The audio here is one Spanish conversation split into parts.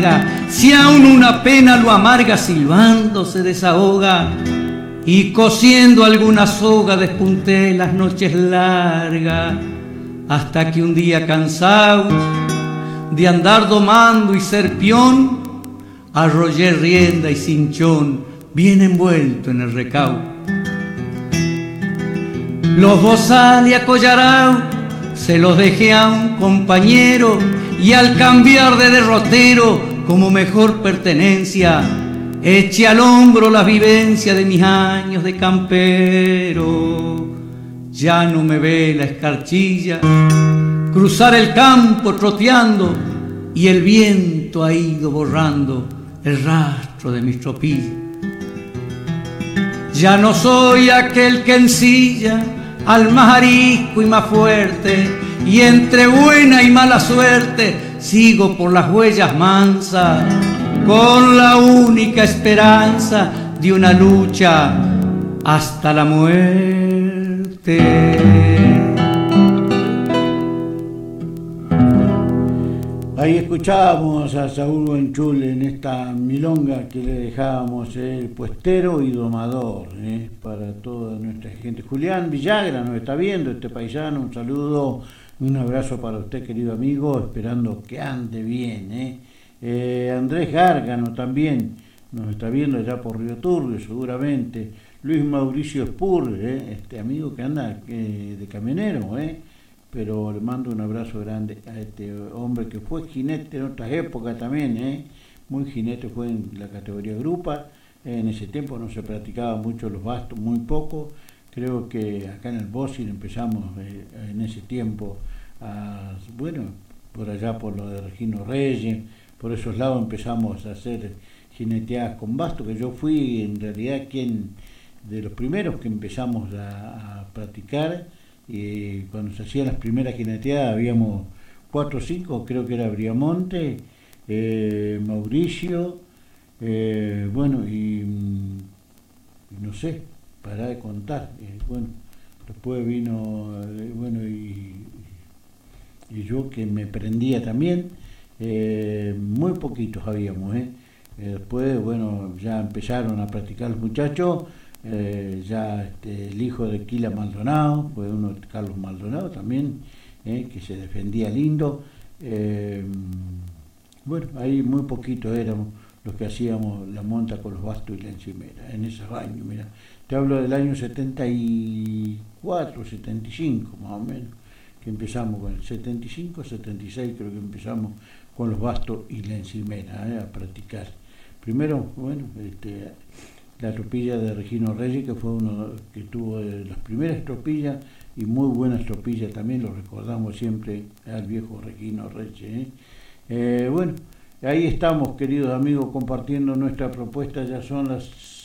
Si aún una pena lo amarga, silbando se desahoga, y cosiendo alguna soga despunté las noches largas, hasta que un día cansado de andar domando y ser peón, arrollé rienda y cinchón bien envuelto en el recao. Los bozales acollarao se los dejé a un compañero, y al cambiar de derrotero como mejor pertenencia eché al hombro la vivencia de mis años de campero. Ya no me ve la escarchilla cruzar el campo troteando, y el viento ha ido borrando el rastro de mis tropillas. Ya no soy aquel que ensilla al más arisco y más fuerte, y entre buena y mala suerte sigo por las huellas mansas, con la única esperanza de una lucha hasta la muerte. Ahí escuchábamos a Saúl Buenchul en esta milonga que le dejábamos, el puestero y domador, para toda nuestra gente. Julián Villagra nos está viendo, este paisano, un saludo, un abrazo para usted, querido amigo, esperando que ande bien. Andrés Gárgano también nos está viendo allá por Río Turbio, seguramente. Luis Mauricio Spur, este amigo que anda de camionero, pero le mando un abrazo grande a este hombre que fue jinete en otras épocas también, muy jinete, fue en la categoría grupa. En ese tiempo no se practicaba mucho los bastos, muy poco. Creo que acá en el Bossin empezamos en ese tiempo, por allá por lo de Regino Reyes, por esos lados empezamos a hacer jineteadas con basto, que yo fui en realidad quien de los primeros que empezamos a practicar. Y cuando se hacían las primeras jineteadas habíamos 4 o 5, creo que era Briamonte, Mauricio, y no sé, para de contar. Después vino, y yo que me prendía también, muy poquitos habíamos. Después, ya empezaron a practicar los muchachos. El hijo de Quila Maldonado, fue uno de Carlos Maldonado también, que se defendía lindo. Ahí muy poquito éramos los que hacíamos la monta con los bastos y la encimera, en esos años. Mira, te hablo del año 74, 75 más o menos, que empezamos con el 75, 76 creo que empezamos con los bastos y la encimera, a practicar. Primero, la tropilla de Regino Reyes, que fue uno que tuvo las primeras tropillas, y muy buenas tropillas también, lo recordamos siempre al viejo Regino Reyes. Ahí estamos, queridos amigos, compartiendo nuestra propuesta. Ya son las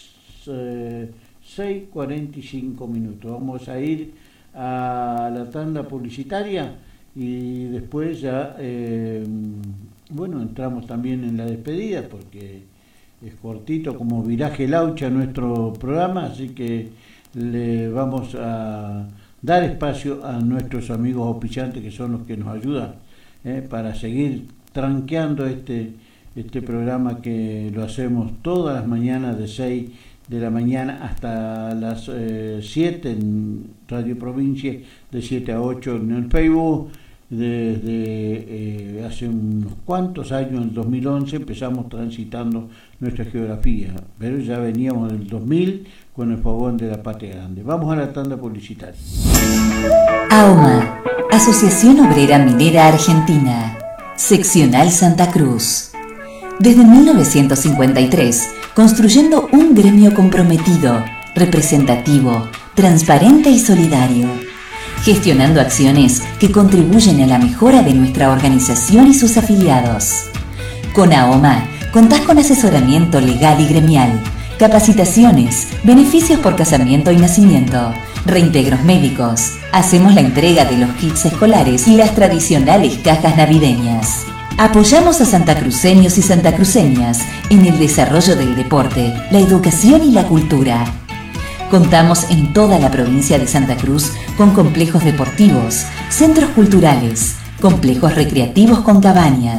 6:45 minutos. Vamos a ir a la tanda publicitaria y después ya, entramos también en la despedida, porque es cortito como Viraje Laucha nuestro programa, así que le vamos a dar espacio a nuestros amigos auspiciantes, que son los que nos ayudan para seguir tranqueando este programa, que lo hacemos todas las mañanas de 6 de la mañana hasta las 7 en Radio Provincia, de 7 a 8 en el Facebook. Desde hace unos cuantos años, en el 2011, empezamos transitando nuestra geografía, pero ya veníamos del 2000 con el fogón de la Patria Grande. Vamos a la tanda publicitaria. AOMA, Asociación Obrera Minera Argentina, Seccional Santa Cruz. Desde 1953, construyendo un gremio comprometido, representativo, transparente y solidario, gestionando acciones que contribuyen a la mejora de nuestra organización y sus afiliados. Con AOMA contás con asesoramiento legal y gremial, capacitaciones, beneficios por casamiento y nacimiento, reintegros médicos. Hacemos la entrega de los kits escolares y las tradicionales cajas navideñas. Apoyamos a santacruceños y santacruceñas en el desarrollo del deporte, la educación y la cultura. Contamos en toda la provincia de Santa Cruz con complejos deportivos, centros culturales, complejos recreativos con cabañas,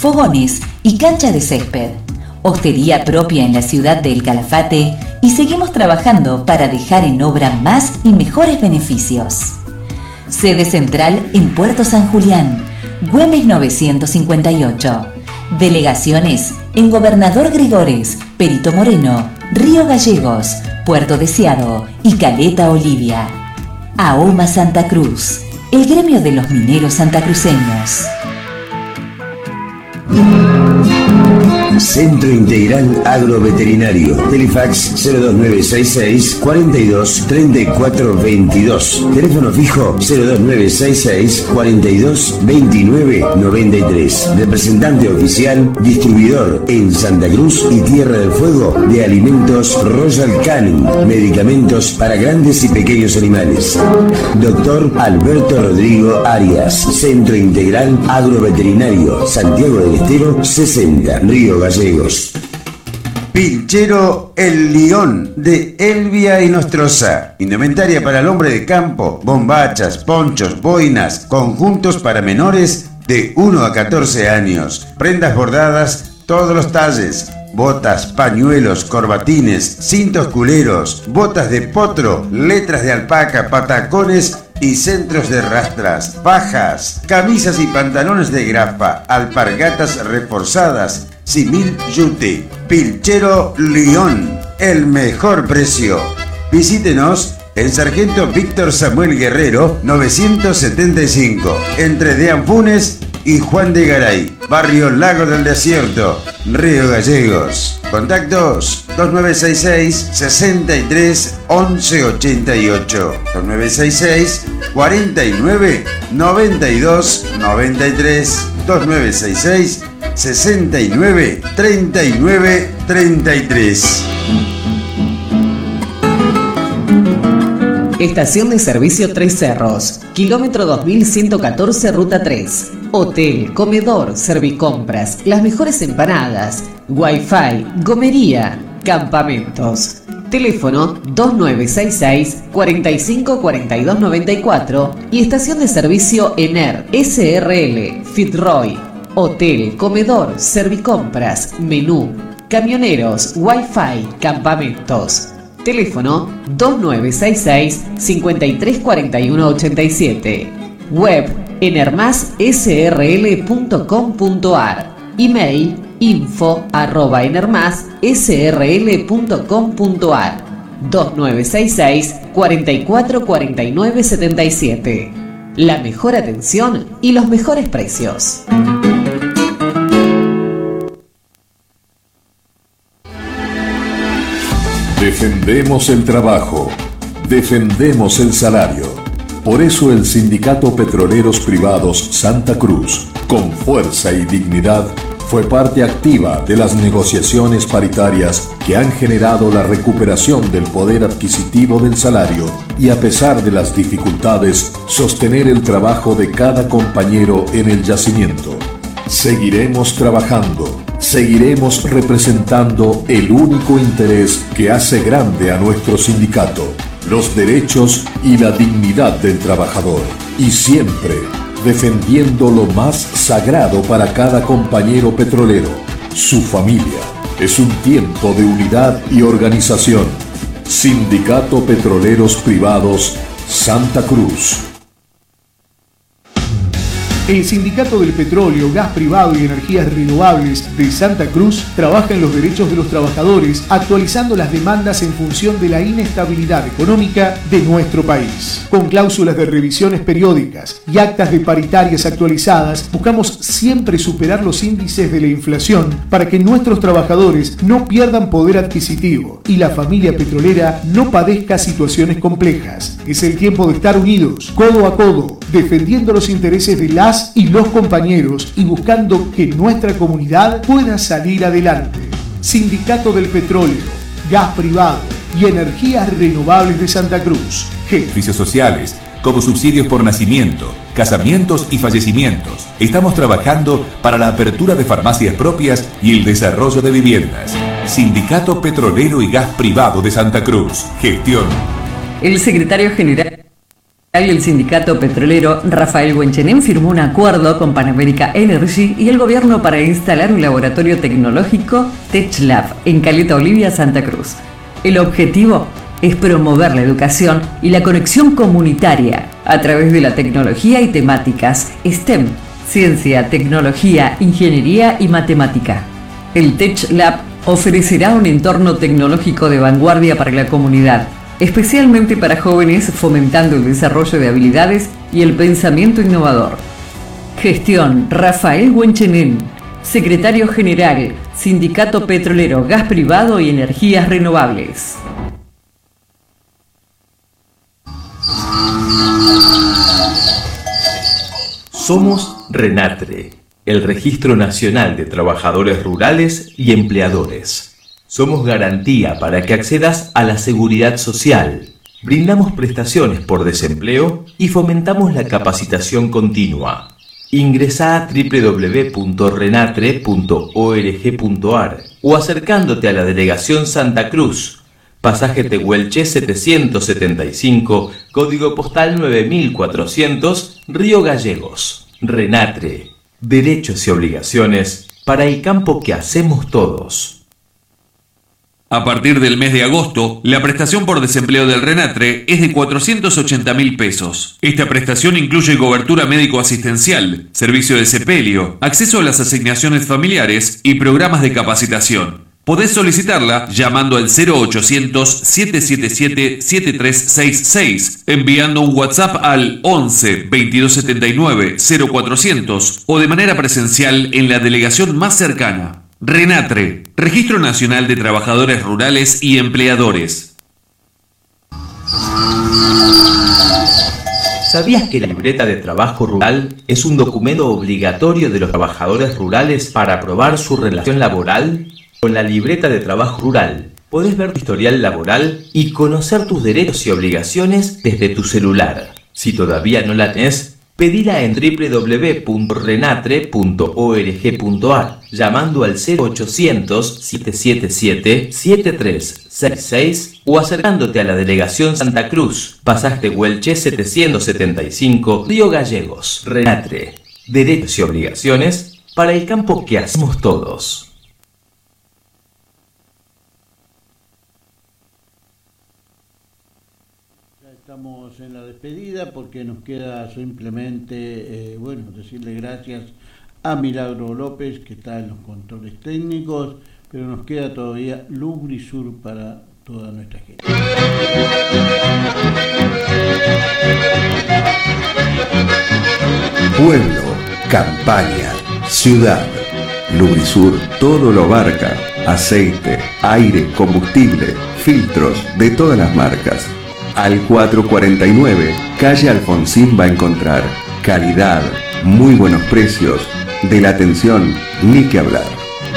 fogones y cancha de césped. Hostería propia en la ciudad de El Calafate y seguimos trabajando para dejar en obra más y mejores beneficios. Sede central en Puerto San Julián, Güemes 958. Delegaciones en Gobernador Gregores, Perito Moreno, Río Gallegos, Puerto Deseado y Caleta Olivia. AOMA Santa Cruz, el gremio de los mineros santacruceños. Centro Integral Agroveterinario. Telefax 02966 42 34 22. Teléfono fijo 02966 42 29 93. Representante oficial, distribuidor en Santa Cruz y Tierra del Fuego de alimentos Royal Canin. Medicamentos para grandes y pequeños animales. Doctor Alberto Rodrigo Arias. Centro Integral Agroveterinario. Santiago del Estero 60. Río Gallegos. Pilchero El Lión de Elvia y Nostroza. Indumentaria para el hombre de campo, bombachas, ponchos, boinas, conjuntos para menores de 1 a 14 años. Prendas bordadas, todos los talles. Botas, pañuelos, corbatines, cintos culeros, botas de potro, letras de alpaca, patacones y centros de rastras, fajas, camisas y pantalones de grapa, alpargatas reforzadas, simil yute. Pilchero Lión, el mejor precio. Visítenos en Sargento Víctor Samuel Guerrero 975, entre de Ampunes y Juan de Garay, barrio Lago del Desierto, Río Gallegos. Contactos 2966 63 11 88, 2966 49 92 93, 2966 69 39 33. Estación de servicio Tres Cerros, kilómetro 2114, ruta 3. Hotel, comedor, servicompras, las mejores empanadas, wifi, gomería, campamentos. Teléfono 2966 45 42 94 y estación de servicio ENER SRL, Fitzroy. Hotel, comedor, servicompras, menú, camioneros, wifi, campamentos. Teléfono 2966 53 41 87. Web enermassrl.com.ar. Email info@enermassrl.com.ar. 2966 44 49 77. La mejor atención y los mejores precios. Defendemos el trabajo, defendemos el salario. Por eso el Sindicato Petroleros Privados Santa Cruz, con fuerza y dignidad, fue parte activa de las negociaciones paritarias que han generado la recuperación del poder adquisitivo del salario y, a pesar de las dificultades, sostener el trabajo de cada compañero en el yacimiento. Seguiremos trabajando, seguiremos representando el único interés que hace grande a nuestro sindicato, los derechos y la dignidad del trabajador, y siempre defendiendo lo más sagrado para cada compañero petrolero, su familia. Es un tiempo de unidad y organización. Sindicato Petroleros Privados Santa Cruz. El Sindicato del Petróleo, Gas Privado y Energías Renovables de Santa Cruz trabaja en los derechos de los trabajadores, actualizando las demandas en función de la inestabilidad económica de nuestro país. Con cláusulas de revisiones periódicas y actas de paritarias actualizadas, buscamos siempre superar los índices de la inflación para que nuestros trabajadores no pierdan poder adquisitivo y la familia petrolera no padezca situaciones complejas. Es el tiempo de estar unidos, codo a codo, defendiendo los intereses de las y los compañeros y buscando que nuestra comunidad pueda salir adelante. Sindicato del Petróleo, Gas Privado y Energías Renovables de Santa Cruz. Servicios sociales, como subsidios por nacimiento, casamientos y fallecimientos. Estamos trabajando para la apertura de farmacias propias y el desarrollo de viviendas. Sindicato Petrolero y Gas Privado de Santa Cruz. Gestión. El secretario general El sindicato petrolero Rafael Huenchenen firmó un acuerdo con Pan America Energy y el gobierno para instalar un laboratorio tecnológico TechLab en Caleta Olivia, Santa Cruz. El objetivo es promover la educación y la conexión comunitaria a través de la tecnología y temáticas STEM, ciencia, tecnología, ingeniería y matemática. El TechLab ofrecerá un entorno tecnológico de vanguardia para la comunidad, especialmente para jóvenes, fomentando el desarrollo de habilidades y el pensamiento innovador. Gestión Rafael Huenchenen, Secretario General, Sindicato Petrolero, Gas Privado y Energías Renovables. Somos RENATRE, el Registro Nacional de Trabajadores Rurales y Empleadores. Somos garantía para que accedas a la seguridad social. Brindamos prestaciones por desempleo y fomentamos la capacitación continua. Ingresá a www.renatre.org.ar o acercándote a la Delegación Santa Cruz, Pasaje Tehuelche 775, Código Postal 9400, Río Gallegos. RENATRE, derechos y obligaciones para el campo que hacemos todos. A partir del mes de agosto, la prestación por desempleo del RENATRE es de 480.000 pesos. Esta prestación incluye cobertura médico-asistencial, servicio de sepelio, acceso a las asignaciones familiares y programas de capacitación. Podés solicitarla llamando al 0800-777-7366, enviando un WhatsApp al 11 2279 0400 o de manera presencial en la delegación más cercana. RENATRE, Registro Nacional de Trabajadores Rurales y Empleadores. ¿Sabías que la libreta de trabajo rural es un documento obligatorio de los trabajadores rurales para aprobar su relación laboral? Con la libreta de trabajo rural podés ver tu historial laboral y conocer tus derechos y obligaciones desde tu celular. Si todavía no la tenés, pedila en www.renatre.org.ar llamando al 0800-777-7366 o acercándote a la Delegación Santa Cruz, Pasaje Tehuelche 775, Río Gallegos. RENATRE, derechos y obligaciones para el campo que hacemos todos. Estamos en la despedida porque nos queda simplemente, decirle gracias a Milagro López, que está en los controles técnicos, pero nos queda todavía Lubrisur para toda nuestra gente. Pueblo, campaña, ciudad. Lubrisur todo lo abarca. Aceite, aire, combustible, filtros de todas las marcas. Al 449, calle Alfonsín va a encontrar calidad, muy buenos precios, de la atención ni que hablar.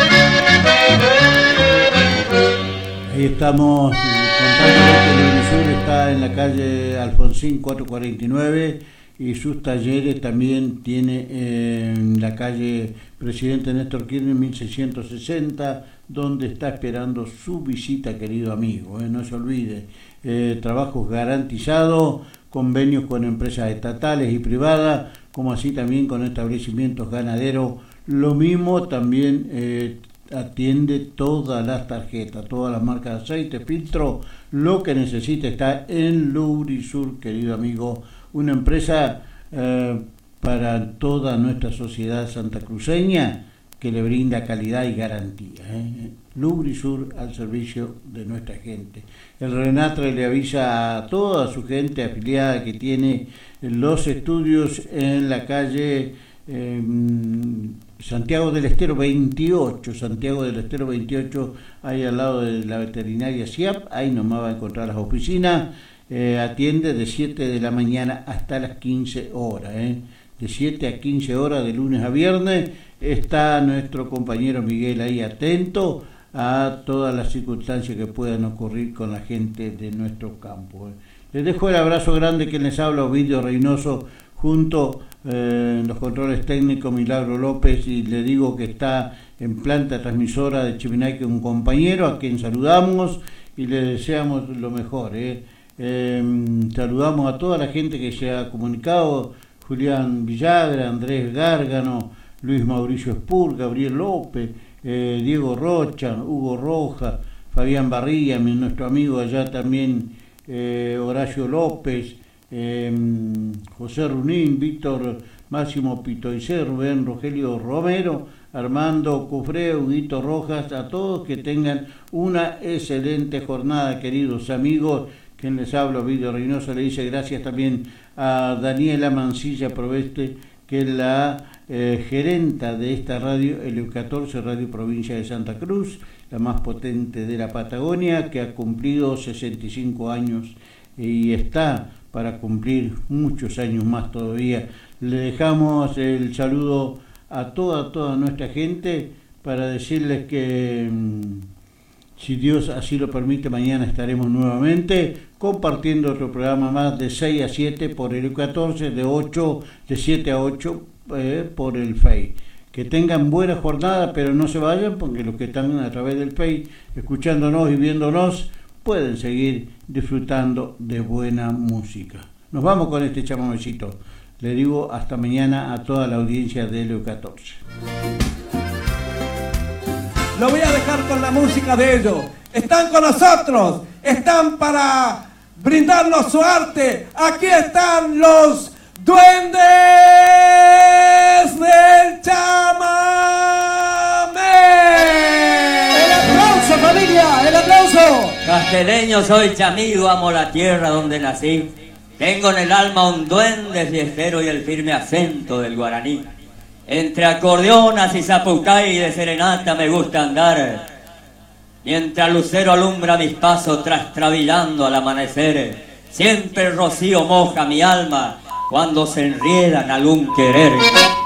Ahí estamos contando que Lubrisur está en la calle Alfonsín 449 y sus talleres también tiene en la calle Presidente Néstor Kirchner 1660, donde está esperando su visita, querido amigo, no se olvide. Trabajos garantizados, convenios con empresas estatales y privadas, como así también con establecimientos ganaderos. Lo mismo también atiende todas las tarjetas, todas las marcas de aceite, filtro, lo que necesite está en Lubrisur, querido amigo, una empresa para toda nuestra sociedad santacruceña que le brinda calidad y garantía. Lubrisur al servicio de nuestra gente. El RENATRE le avisa a toda su gente afiliada que tiene los estudios en la calle Santiago del Estero 28, ahí al lado de la veterinaria SIAP, ahí nomás va a encontrar las oficinas. Atiende de 7 de la mañana hasta las 15 horas, de 7 a 15 horas de lunes a viernes. Está nuestro compañero Miguel ahí atento a todas las circunstancias que puedan ocurrir con la gente de nuestro campo. Les dejo el abrazo grande que les habla, Ovidio Reynoso, junto en los controles técnicos Milagro López, y le digo que está en planta transmisora de Chivinaique un compañero a quien saludamos y le deseamos lo mejor. Saludamos a toda la gente que se ha comunicado: Julián Villagra, Andrés Gárgano, Luis Mauricio Espur, Gabriel López, Diego Rocha, Hugo Roja, Fabián Barría, nuestro amigo allá también, Horacio López, José Runín, Víctor Máximo Pitoicé, Rubén Rogelio Romero, Armando Cufré, Huguito Rojas, a todos que tengan una excelente jornada, queridos amigos. Quien les habla, Ovidio Reynoso, le dice gracias también a Daniela Mancilla Proveste, que es la gerenta de esta radio, el 14 Radio Provincia de Santa Cruz, la más potente de la Patagonia, que ha cumplido 65 años y está para cumplir muchos años más todavía. Le dejamos el saludo a toda nuestra gente para decirles que si Dios así lo permite, mañana estaremos nuevamente compartiendo otro programa más de 6 a 7 por el 14, de 7 a 8 por el FEI. Que tengan buena jornada, pero no se vayan, porque los que están a través del FEI escuchándonos y viéndonos pueden seguir disfrutando de buena música. Nos vamos con este chamamecito. Le digo hasta mañana a toda la audiencia de Helio 14. Lo voy a dejar con la música de ellos. Están con nosotros, están para brindarnos su arte. Aquí están los duendes del chamamé. ¡El aplauso, familia! ¡El aplauso! Casteleño soy, chamigo, amo la tierra donde nací. Tengo en el alma un duende fiestero y el firme acento del guaraní. Entre acordeonas y zapucay de serenata me gusta andar, mientras lucero alumbra mis pasos trastabillando al amanecer. Siempre el rocío moja mi alma cuando se enriedan algún querer.